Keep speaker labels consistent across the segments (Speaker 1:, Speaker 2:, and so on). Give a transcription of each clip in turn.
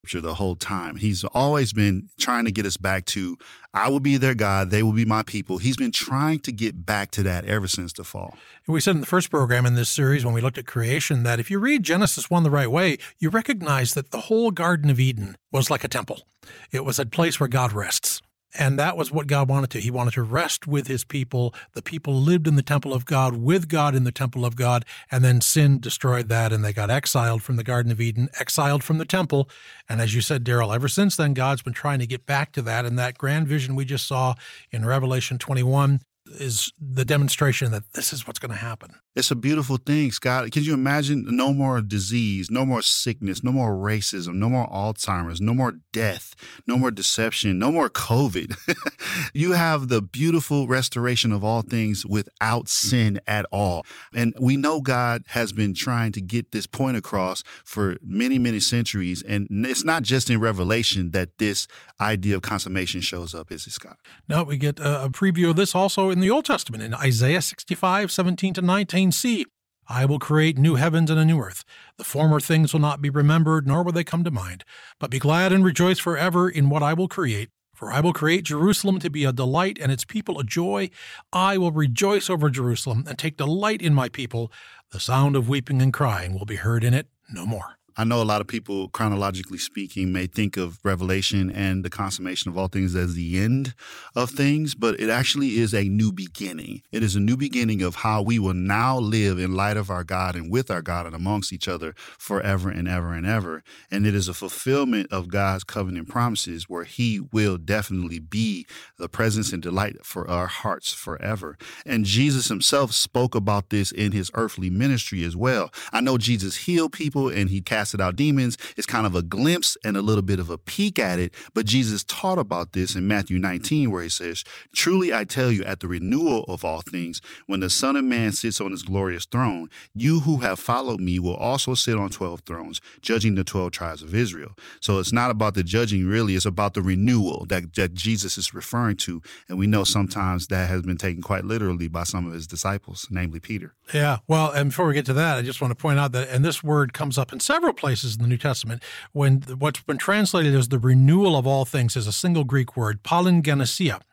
Speaker 1: the whole time. He's always been trying to get us back to, I will be their God, they will be my people. He's been trying to get back to that ever since the fall.
Speaker 2: We said in the first program in this series, when we looked at creation, that if you read Genesis 1 the right way, you recognize that the whole Garden of Eden was like a temple. It was a place where God rests. And that was what God wanted to. He wanted to rest with his people. The people lived in the temple of God, with God in the temple of God, and then sin destroyed that, and they got exiled from the Garden of Eden, exiled from the temple. And as you said, Daryl, ever since then, God's been trying to get back to that. And that grand vision we just saw in Revelation 21 is the demonstration that this is what's going to happen.
Speaker 1: It's a beautiful thing, Scott. Can you imagine no more disease, no more sickness, no more racism, no more Alzheimer's, no more death, no more deception, no more COVID? You have the beautiful restoration of all things without sin at all. And we know God has been trying to get this point across for many, many centuries. And it's not just in Revelation that this idea of consummation shows up, is it, Scott?
Speaker 2: No, we get a preview of this also in the Old Testament, in Isaiah 65, 17 to 19. See, I will create new heavens and a new earth. The former things will not be remembered, nor will they come to mind. But be glad and rejoice forever in what I will create. For I will create Jerusalem to be a delight and its people a joy. I will rejoice over Jerusalem and take delight in my people. The sound of weeping and crying will be heard in it no more.
Speaker 1: I know a lot of people, chronologically speaking, may think of Revelation and the consummation of all things as the end of things, but it actually is a new beginning. It is a new beginning of how we will now live in light of our God and with our God and amongst each other forever and ever and ever. And it is a fulfillment of God's covenant promises where he will definitely be the presence and delight for our hearts forever. And Jesus himself spoke about this in his earthly ministry as well. I know Jesus healed people and he casted out demons. It's kind of a glimpse and a little bit of a peek at it. But Jesus taught about this in Matthew 19, where he says, truly I tell you, at the renewal of all things, when the Son of Man sits on his glorious throne, you who have followed me will also sit on 12 thrones, judging the 12 tribes of Israel. So it's not about the judging, really. It's about the renewal that Jesus is referring to. And we know sometimes that has been taken quite literally by some of his disciples, namely Peter.
Speaker 2: Yeah. Well, and before we get to that, I just want to point out that, and this word comes up in several places in the New Testament, when what's been translated as the renewal of all things is a single Greek word, palingenesia.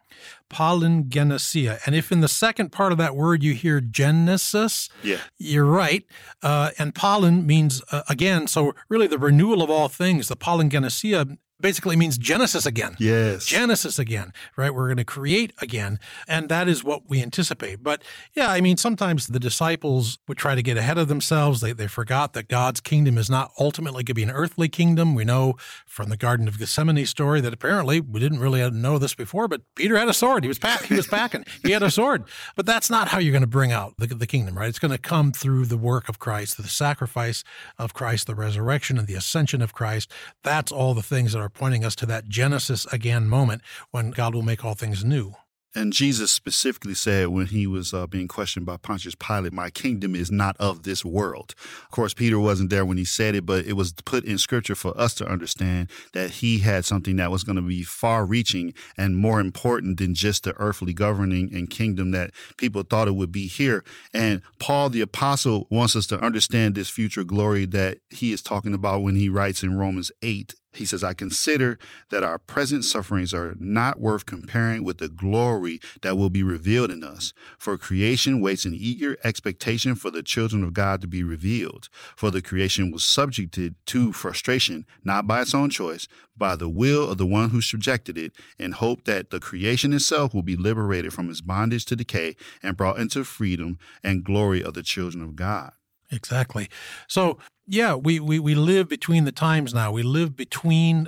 Speaker 2: Palingenesia. And if in the second part of that word you hear Genesis, you're right. And palin means again. So really the renewal of all things, the palingenesia, basically means Genesis again.
Speaker 1: Yes.
Speaker 2: Genesis again, right? We're going to create again. And that is what we anticipate. But yeah, I mean, sometimes the disciples would try to get ahead of themselves. They forgot that God's kingdom is not ultimately going to be an earthly kingdom. We know from the Garden of Gethsemane story that apparently, we didn't really know this before, but Peter had a sword. He was packing. He had a sword. But that's not how you're going to bring out the kingdom, right? It's going to come through the work of Christ, the sacrifice of Christ, the resurrection and the ascension of Christ. That's all the things that are pointing us to that Genesis again moment when God will make all things new.
Speaker 1: And Jesus specifically said when he was being questioned by Pontius Pilate, my kingdom is not of this world. Of course, Peter wasn't there when he said it, but it was put in scripture for us to understand that he had something that was going to be far reaching and more important than just the earthly governing and kingdom that people thought it would be here. And Paul the apostle wants us to understand this future glory that he is talking about when he writes in Romans 8. He says, I consider that our present sufferings are not worth comparing with the glory that will be revealed in us. For creation waits in eager expectation for the children of God to be revealed. For the creation was subjected to frustration, not by its own choice, by the will of the one who subjected it, in hope that the creation itself will be liberated from its bondage to decay and brought into freedom and glory of the children of God.
Speaker 2: Exactly. So, yeah, we live between the times now. We live between,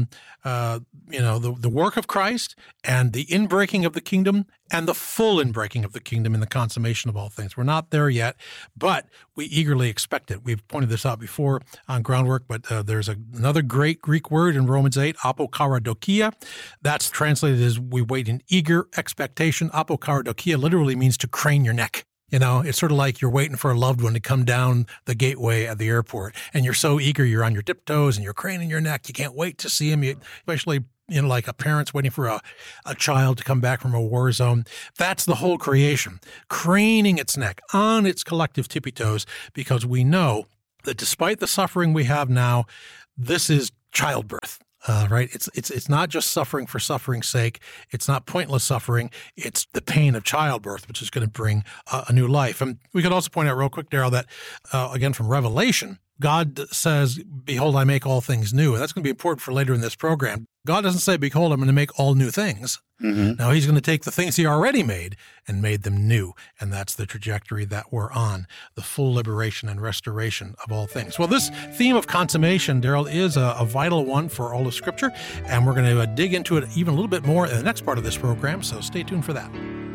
Speaker 2: the work of Christ and the inbreaking of the kingdom and the full inbreaking of the kingdom in the consummation of all things. We're not there yet, but we eagerly expect it. We've pointed this out before on Groundwork, but there's another great Greek word in Romans 8, apokaradokia. That's translated as we wait in eager expectation. Apokaradokia literally means to crane your neck. You know, it's sort of like you're waiting for a loved one to come down the gateway at the airport, and you're so eager, you're on your tiptoes and you're craning your neck. You can't wait to see him, especially, like a parent's waiting for a child to come back from a war zone. That's the whole creation, craning its neck on its collective tippy toes, because we know that despite the suffering we have now, this is childbirth. Right? It's not just suffering for suffering's sake. It's not pointless suffering. It's the pain of childbirth, which is going to bring a new life. And we could also point out real quick, Daryl, that again from Revelation, God says, "Behold, I make all things new." And that's going to be important for later in this program. God doesn't say, "Behold, I'm going to make all new things." Mm-hmm. Now he's going to take the things he already made and made them new. And that's the trajectory that we're on, the full liberation and restoration of all things. Well, this theme of consummation, Daryl, is a vital one for all of Scripture. And we're going to dig into it even a little bit more in the next part of this program. So stay tuned for that.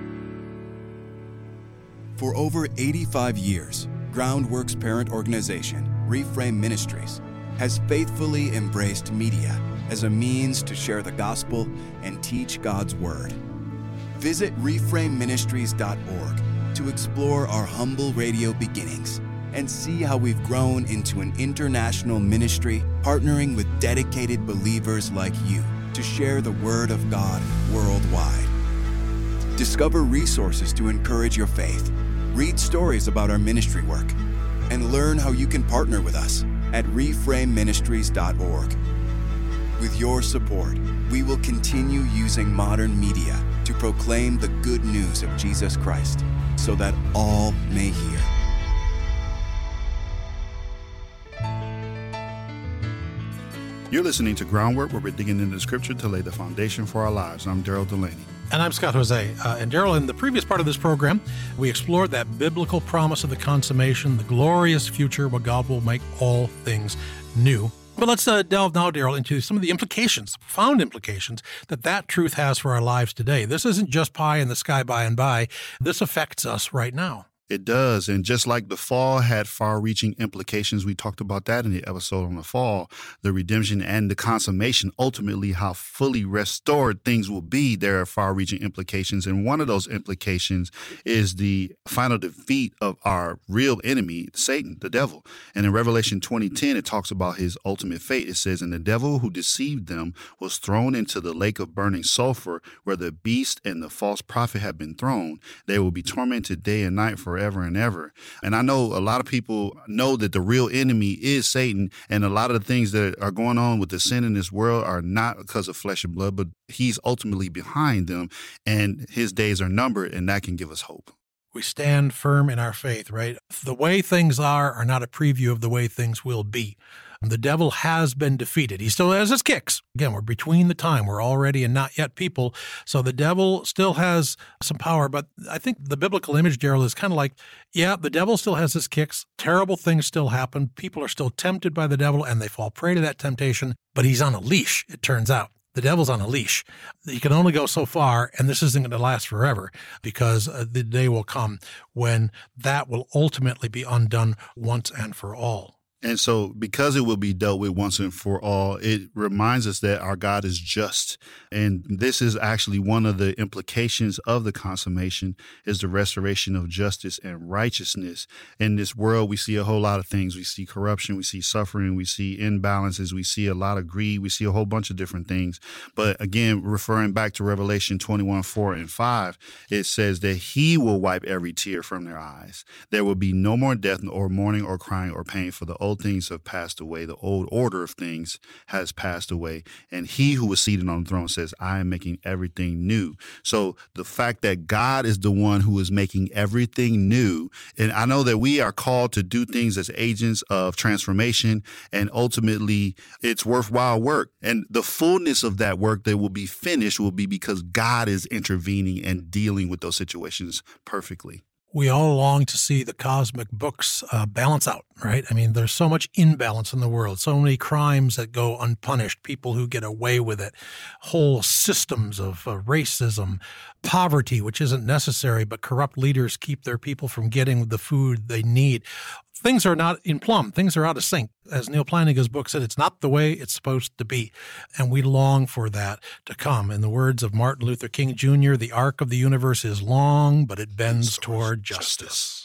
Speaker 3: For over 85 years, Groundwork's parent organization, Reframe Ministries, has faithfully embraced media as a means to share the gospel and teach God's word. Visit reframeministries.org to explore our humble radio beginnings and see how we've grown into an international ministry partnering with dedicated believers like you to share the word of God worldwide. Discover resources to encourage your faith, read stories about our ministry work, and learn how you can partner with us at reframeministries.org. With your support, we will continue using modern media to proclaim the good news of Jesus Christ so that all may hear.
Speaker 1: You're listening to Groundwork, where we're digging into the Scripture to lay the foundation for our lives. I'm Daryl Delaney.
Speaker 2: And I'm Scott Jose. And Daryl, in the previous part of this program, we explored that biblical promise of the consummation, the glorious future where God will make all things new. But let's delve now, Daryl, into some of the implications, profound implications, that truth has for our lives today. This isn't just pie in the sky by and by. This affects us right now.
Speaker 1: It does. And just like the fall had far-reaching implications, we talked about that in the episode on the fall, the redemption and the consummation, ultimately how fully restored things will be, there are far-reaching implications. And one of those implications is the final defeat of our real enemy, Satan, the devil. And in Revelation 20:10, it talks about his ultimate fate. It says, "And the devil who deceived them was thrown into the lake of burning sulfur, where the beast and the false prophet have been thrown. They will be tormented day and night forever and ever." And I know a lot of people know that the real enemy is Satan, and a lot of the things that are going on with the sin in this world are not because of flesh and blood, but he's ultimately behind them, and his days are numbered, and that can give us hope.
Speaker 2: We stand firm in our faith, right? The way things are not a preview of the way things will be. The devil has been defeated. He still has his kicks. Again, we're between the time. We're already and not yet people. So the devil still has some power. But I think the biblical image, Daryl, is kind of like, yeah, the devil still has his kicks. Terrible things still happen. People are still tempted by the devil, and they fall prey to that temptation. But he's on a leash, it turns out. The devil's on a leash. He can only go so far, and this isn't going to last forever, because the day will come when that will ultimately be undone once and for all.
Speaker 1: And so because it will be dealt with once and for all, it reminds us that our God is just. And this is actually one of the implications of the consummation, is the restoration of justice and righteousness. In this world, we see a whole lot of things. We see corruption, we see suffering, we see imbalances, we see a lot of greed, we see a whole bunch of different things. But again, referring back to Revelation 21:4-5, it says that he will wipe every tear from their eyes. There will be no more death or mourning or crying or pain, for the old things have passed away. The old order of things has passed away. And he who was seated on the throne says, "I am making everything new." So the fact that God is the one who is making everything new, and I know that we are called to do things as agents of transformation, and ultimately it's worthwhile work. And the fullness of that work that will be finished will be because God is intervening and dealing with those situations perfectly.
Speaker 2: We all long to see the cosmic books balance out, right? I mean, there's so much imbalance in the world, so many crimes that go unpunished, people who get away with it, whole systems of racism, poverty, which isn't necessary, but corrupt leaders keep their people from getting the food they need. Things are not in plumb. Things are out of sync. As Neil Plantinga's book said, it's not the way it's supposed to be. And we long for that to come. In the words of Martin Luther King Jr., the arc of the universe is long, but it bends toward justice.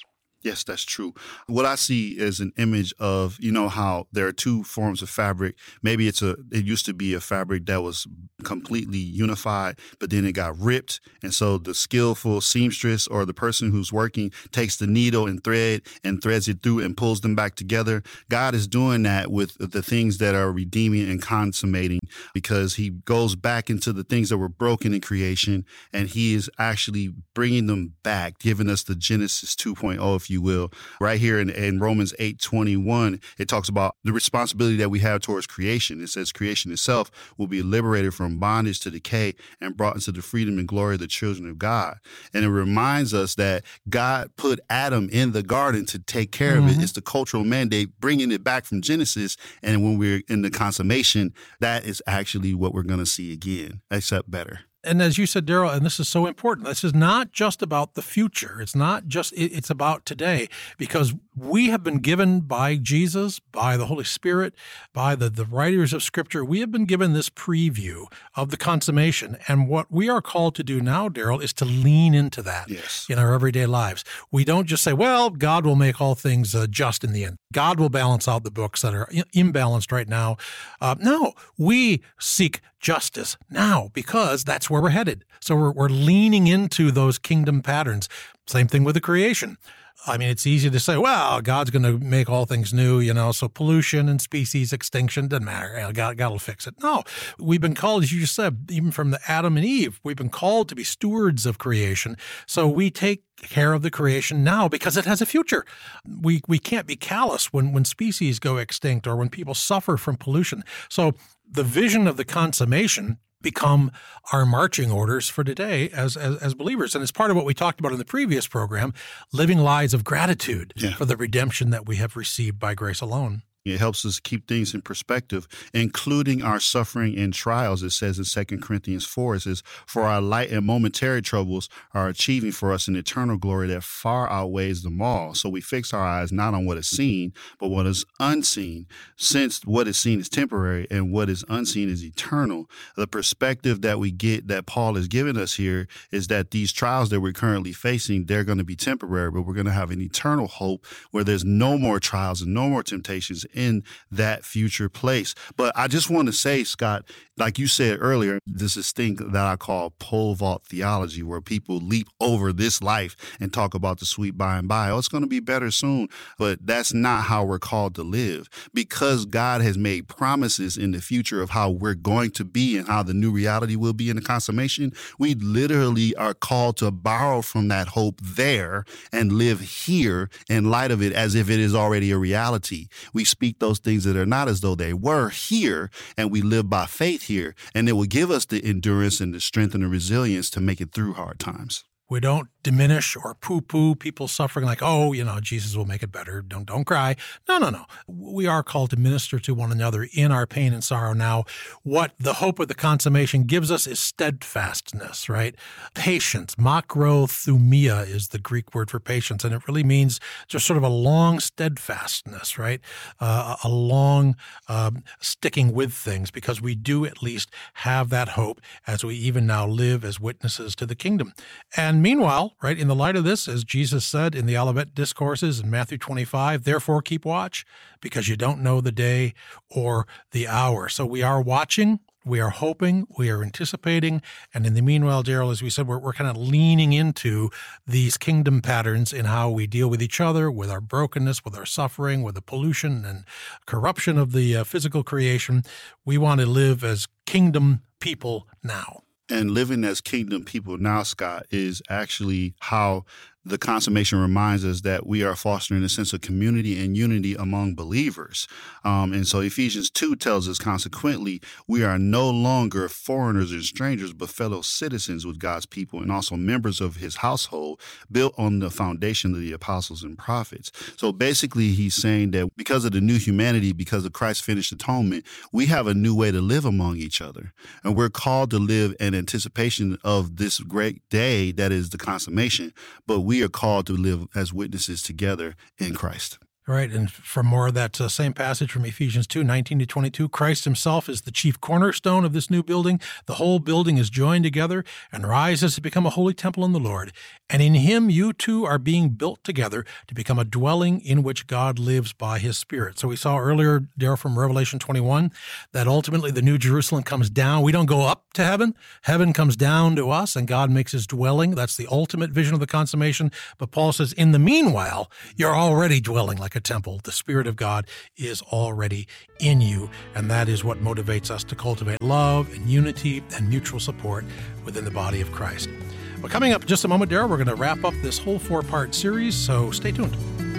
Speaker 1: Yes, that's true. What I see is an image of, how there are two forms of fabric. Maybe it used to be a fabric that was completely unified, but then it got ripped. And so the skillful seamstress or the person who's working takes the needle and thread and threads it through and pulls them back together. God is doing that with the things that are redeeming and consummating, because he goes back into the things that were broken in creation, and he is actually bringing them back, giving us the Genesis 2.0, if you will. Right here in Romans 8:21, it talks about the responsibility that we have towards creation. It says creation itself will be liberated from bondage to decay and brought into the freedom and glory of the children of God. And it reminds us that God put Adam in the garden to take care of it. It's the cultural mandate, bringing it back from Genesis. And when we're in the consummation, that is actually what we're going to see again, except better.
Speaker 2: And as you said, Daryl, and this is so important, this is not just about the future. It's not just, it's about today, because we have been given by Jesus, by the Holy Spirit, by the writers of Scripture, we have been given this preview of the consummation. And what we are called to do now, Daryl, is to lean into that in our everyday lives. We don't just say, well, God will make all things just in the end. God will balance out the books that are imbalanced right now. No, we seek justice now, because that's where we're headed. So we're leaning into those kingdom patterns. Same thing with the creation. I mean, it's easy to say, well, God's going to make all things new, so pollution and species extinction doesn't matter. God will fix it. No, we've been called, as you just said, even from the Adam and Eve, we've been called to be stewards of creation. So we take care of the creation now because it has a future. We can't be callous when species go extinct or when people suffer from pollution. So the vision of the consummation become our marching orders for today as believers. And it's part of what we talked about in the previous program, living lives of gratitude for the redemption that we have received by grace alone.
Speaker 1: It helps us keep things in perspective, including our suffering and trials. It says in 2 Corinthians 4, it says, for our light and momentary troubles are achieving for us an eternal glory that far outweighs them all. So we fix our eyes not on what is seen, but what is unseen. Since what is seen is temporary and what is unseen is eternal, the perspective that we get, that Paul is giving us here, is that these trials that we're currently facing, they're going to be temporary, but we're going to have an eternal hope where there's no more trials and no more temptations in that future place. But I just want to say, Scott, like you said earlier, this is thing that I call pole vault theology, where people leap over this life and talk about the sweet by and by. Oh, it's going to be better soon. But that's not how we're called to live, because God has made promises in the future of how we're going to be and how the new reality will be in the consummation. We literally are called to borrow from that hope there and live here in light of it as if it is already a reality. We speak those things that are not as though they were here, and we live by faith here, and it will give us the endurance and the strength and the resilience to make it through hard times.
Speaker 2: We don't diminish or poo-poo people suffering like, oh, Jesus will make it better. Don't cry. No. We are called to minister to one another in our pain and sorrow now. What the hope of the consummation gives us is steadfastness, right? Patience. Makrothumia is the Greek word for patience, and it really means just sort of a long steadfastness, right? A long sticking with things, because we do at least have that hope as we even now live as witnesses to the kingdom. And meanwhile, right, in the light of this, as Jesus said in the Olivet Discourses in Matthew 25, therefore keep watch, because you don't know the day or the hour. So we are watching, we are hoping, we are anticipating, and in the meanwhile, Daryl, as we said, we're kind of leaning into these kingdom patterns in how we deal with each other, with our brokenness, with our suffering, with the pollution and corruption of the physical creation. We want to live as kingdom people now.
Speaker 1: And living as kingdom people now, Scott, is actually how the consummation reminds us that we are fostering a sense of community and unity among believers. And so Ephesians 2 tells us, consequently, we are no longer foreigners and strangers, but fellow citizens with God's people and also members of his household, built on the foundation of the apostles and prophets. So basically, he's saying that because of the new humanity, because of Christ's finished atonement, we have a new way to live among each other. And we're called to live in anticipation of this great day that is the consummation, but we are called to live as witnesses together in Christ.
Speaker 2: Right, and from more of that same passage from Ephesians 2:19-22, Christ himself is the chief cornerstone of this new building. The whole building is joined together and rises to become a holy temple in the Lord. And in him you two are being built together to become a dwelling in which God lives by his Spirit. So we saw earlier, Daryl, from Revelation 21, that ultimately the New Jerusalem comes down. We don't go up to heaven. Heaven comes down to us, and God makes his dwelling. That's the ultimate vision of the consummation. But Paul says, in the meanwhile, you're already dwelling like a temple. The Spirit of God is already in you, and that is what motivates us to cultivate love and unity and mutual support within the body of Christ. Well, coming up in just a moment, Daryl, we're going to wrap up this whole 4-part series, so stay tuned.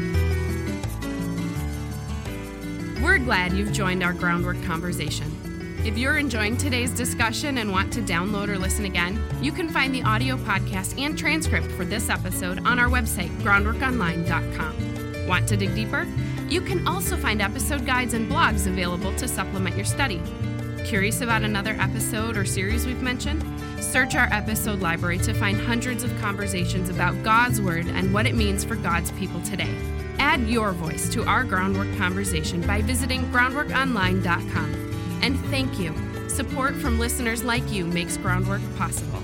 Speaker 4: We're glad you've joined our Groundwork conversation. If you're enjoying today's discussion and want to download or listen again, you can find the audio podcast and transcript for this episode on our website, groundworkonline.com. Want to dig deeper? You can also find episode guides and blogs available to supplement your study. Curious about another episode or series we've mentioned? Search our episode library to find hundreds of conversations about God's Word and what it means for God's people today. Add your voice to our Groundwork conversation by visiting groundworkonline.com. And thank you. Support from listeners like you makes Groundwork possible.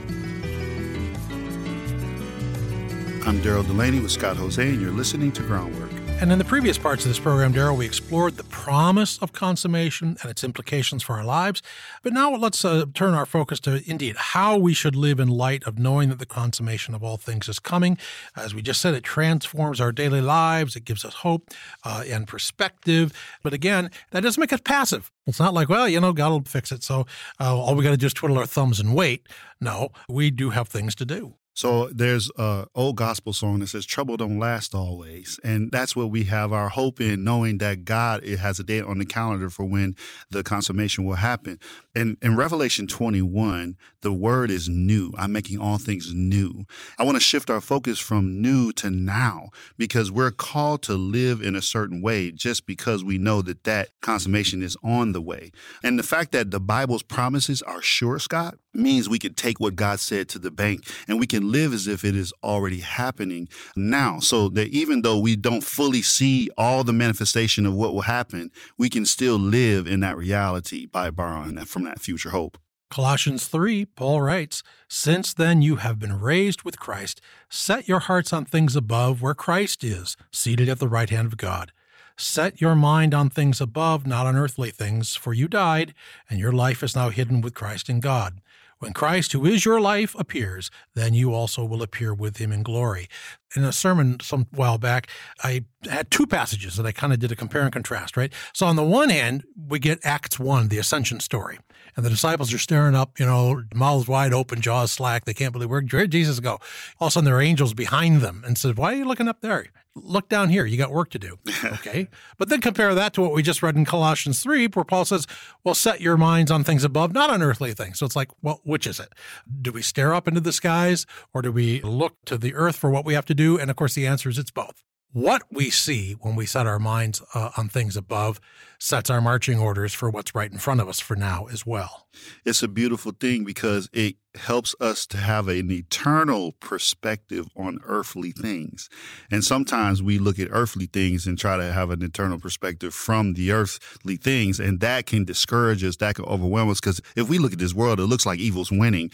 Speaker 1: I'm Daryl Delaney with Scott Jose, and you're listening to Groundwork.
Speaker 2: And in the previous parts of this program, Daryl, we explored the promise of consummation and its implications for our lives. But now let's turn our focus to, indeed, how we should live in light of knowing that the consummation of all things is coming. As we just said, it transforms our daily lives. It gives us hope and perspective. But again, that doesn't make us passive. It's not like, well, God will fix it, so all we got to do is twiddle our thumbs and wait. No, we do have things to do.
Speaker 1: So there's an old gospel song that says, trouble don't last always. And that's what we have our hope in, knowing that God has a date on the calendar for when the consummation will happen. And in Revelation 21, the word is new. I'm making all things new. I want to shift our focus from new to now, because we're called to live in a certain way just because we know that that consummation is on the way. And the fact that the Bible's promises are sure, Scott, means we can take what God said to the bank and we can live as if it is already happening now. So that even though we don't fully see all the manifestation of what will happen, we can still live in that reality by borrowing that from that future hope.
Speaker 2: Colossians 3, Paul writes, "Since then you have been raised with Christ. Set your hearts on things above where Christ is, seated at the right hand of God. Set your mind on things above, not on earthly things, for you died, and your life is now hidden with Christ in God. When Christ, who is your life, appears, then you also will appear with him in glory." In a sermon some while back, I had two passages that I kind of did a compare and contrast, right? So on the one hand, we get Acts 1, the ascension story. And the disciples are staring up, mouths wide open, jaws slack. They can't believe, where did Jesus go? All of a sudden, there are angels behind them and said, "Why are you looking up there? Look down here. You got work to do." Okay. But then compare that to what we just read in Colossians 3, where Paul says, well, set your minds on things above, not on earthly things. So it's like, well, which is it? Do we stare up into the skies, or do we look to the earth for what we have to do? And of course, the answer is it's both. What we see when we set our minds on things above sets our marching orders for what's right in front of us for now as well.
Speaker 1: It's a beautiful thing because it helps us to have an eternal perspective on earthly things. And sometimes we look at earthly things and try to have an eternal perspective from the earthly things, and that can discourage us, that can overwhelm us, because if we look at this world, it looks like evil's winning.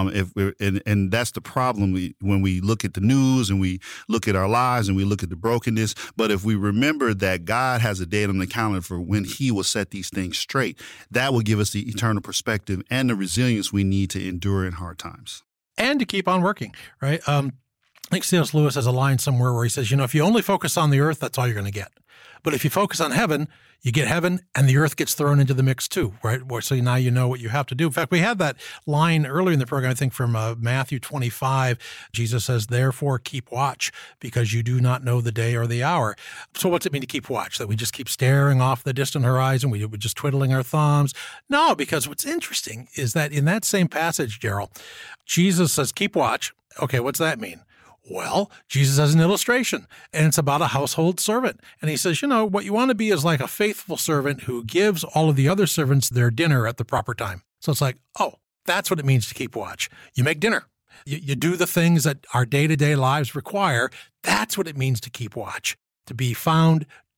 Speaker 1: And that's the problem when we look at the news and we look at our lives and we look at the brokenness. But if we remember that God has a date on the calendar for when he will set these things straight, that will give us the eternal perspective and the resilience we need to endure in hard times.
Speaker 2: And to keep on working, right? I think C.S. Lewis has a line somewhere where he says, if you only focus on the earth, that's all you're going to get. But if you focus on heaven, you get heaven, and the earth gets thrown into the mix too, right? So now you know what you have to do. In fact, we had that line earlier in the program, I think from Matthew 25. Jesus says, "Therefore keep watch, because you do not know the day or the hour." So what's it mean to keep watch? That we just keep staring off the distant horizon? We're just twiddling our thumbs? No, because what's interesting is that in that same passage, Gerald, Jesus says, keep watch. Okay, what's that mean? Well, Jesus has an illustration, and it's about a household servant. And he says, what you want to be is like a faithful servant who gives all of the other servants their dinner at the proper time. So it's like, oh, that's what it means to keep watch. You make dinner. You do the things that our day-to-day lives require. That's what it means to keep watch, to be found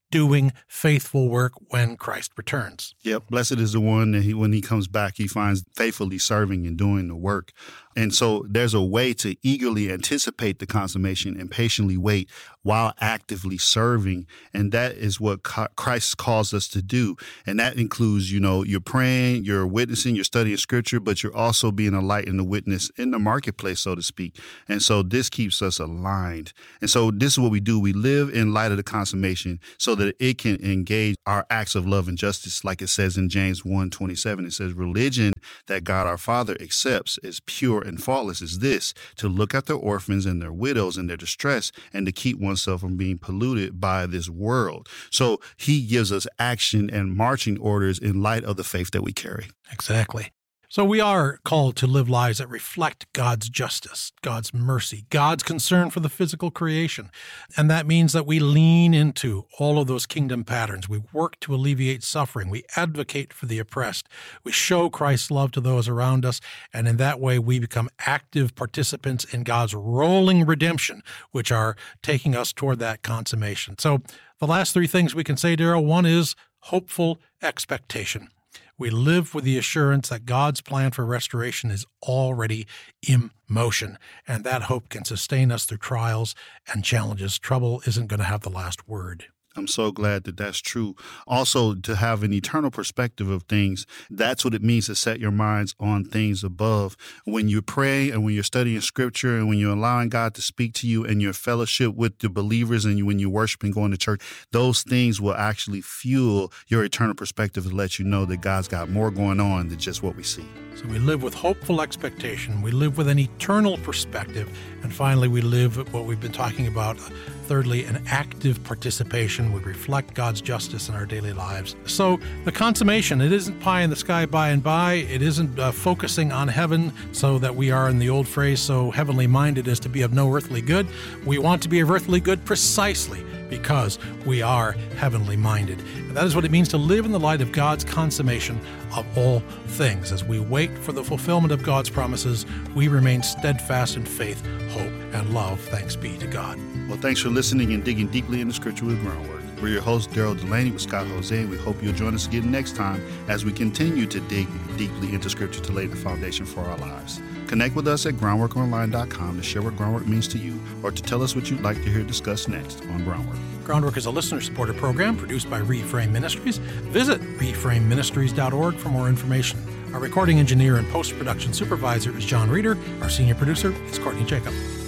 Speaker 2: doing faithful work when Christ returns.
Speaker 1: Yep. Blessed is the one that when he comes back, he finds faithfully serving and doing the work. And so there's a way to eagerly anticipate the consummation and patiently wait while actively serving. And that is what Christ calls us to do. And that includes, you're praying, you're witnessing, you're studying scripture, but you're also being a light and a witness in the marketplace, so to speak. And so this keeps us aligned. And so this is what we do. We live in light of the consummation so that it can engage our acts of love and justice. Like it says in James 1:27, it says, religion that God our Father accepts is pure and faultless is this, to look at the orphans and their widows in their distress and to keep oneself from being polluted by this world. So he gives us action and marching orders in light of the faith that we carry.
Speaker 2: Exactly. So we are called to live lives that reflect God's justice, God's mercy, God's concern for the physical creation. And that means that we lean into all of those kingdom patterns. We work to alleviate suffering. We advocate for the oppressed. We show Christ's love to those around us. And in that way, we become active participants in God's rolling redemption, which are taking us toward that consummation. So the last three things we can say, Daryl, one is hopeful expectation. We live with the assurance that God's plan for restoration is already in motion, and that hope can sustain us through trials and challenges. Trouble isn't going to have the last word.
Speaker 1: I'm so glad that that's true. Also, to have an eternal perspective of things, that's what it means to set your minds on things above. When you pray and when you're studying scripture and when you're allowing God to speak to you and your fellowship with the believers and when you worship and going to church, those things will actually fuel your eternal perspective to let you know that God's got more going on than just what we see.
Speaker 2: So we live with hopeful expectation. We live with an eternal perspective. And finally, we live what we've been talking about. Thirdly, an active participation would reflect God's justice in our daily lives. So the consummation, it isn't pie in the sky by and by. It isn't focusing on heaven so that we are, in the old phrase, so heavenly minded as to be of no earthly good. We want to be of earthly good precisely because we are heavenly minded. And that is what it means to live in the light of God's consummation of all things. As we wait for the fulfillment of God's promises, we remain steadfast in faith, hope, and love. Thanks be to God.
Speaker 1: Well, thanks for listening and digging deeply into Scripture with Groundwork. We're your host, Daryl Delaney with Scott Jose, and we hope you'll join us again next time as we continue to dig deeply into Scripture to lay the foundation for our lives. Connect with us at groundworkonline.com to share what Groundwork means to you or to tell us what you'd like to hear discussed next on Groundwork.
Speaker 2: Groundwork is a listener-supported program produced by Reframe Ministries. Visit reframeministries.org for more information. Our recording engineer and post-production supervisor is John Reeder. Our senior producer is Courtney Jacob.